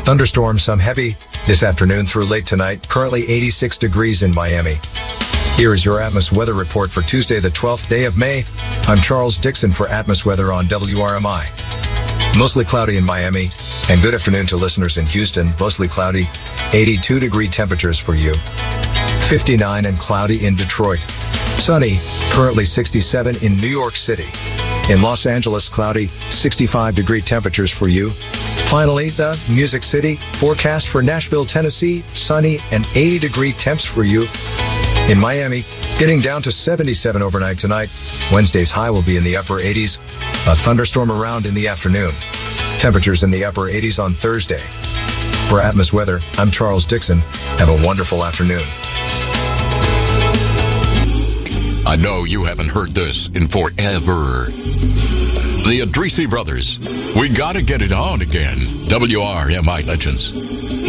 Thunderstorms, some heavy this afternoon through late tonight. Currently 86 degrees in Miami. Here is your Atmos weather report for Tuesday, the 12th day of May. I'm Charles Dixon for Atmos Weather on WRMI. Mostly cloudy in Miami, and good afternoon to listeners in Houston. Mostly cloudy, 82-degree temperatures for you. 59 and cloudy in Detroit. Sunny, currently 67 in New York City. In Los Angeles, cloudy, 65-degree temperatures for you. Finally, the Music City, forecast for Nashville, Tennessee, sunny and 80-degree temps for you. In Miami, getting down to 77 overnight tonight. Wednesday's high will be in the upper 80s. A thunderstorm around in the afternoon. Temperatures in the upper 80s on Thursday. For Atmos Weather, I'm Charles Dixon. Have a wonderful afternoon. I know you haven't heard this in forever. The Adrisi Brothers. We gotta get it on again. WRMI Legends.